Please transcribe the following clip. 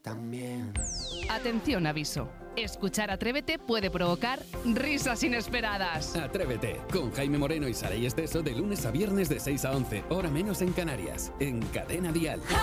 también. Atención, aviso. Escuchar Atrévete puede provocar risas inesperadas. Atrévete, con Jaime Moreno y Saray Esteso de lunes a viernes de 6 a 11, hora menos en Canarias, en Cadena Dial.